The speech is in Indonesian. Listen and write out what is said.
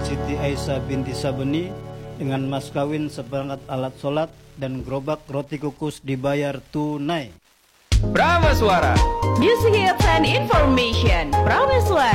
Siti Aisyah binti Sabeni dengan mas kawin seperangkat alat sholat dan gerobak roti kukus dibayar tunai. Prameswara, Music Hits and Information. Prameswara.